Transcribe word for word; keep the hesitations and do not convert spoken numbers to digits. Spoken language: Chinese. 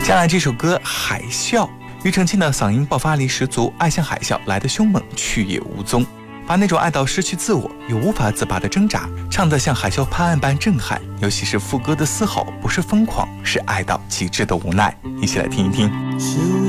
下来这首歌《海啸》，庾澄庆的嗓音爆发力十足，爱像海啸，来得凶猛，去也无踪，把那种爱到失去自我又无法自拔的挣扎唱得像海啸拍岸般震撼，尤其是副歌的嘶吼，不是疯狂，是爱到极致的无奈。一起来听一听。 就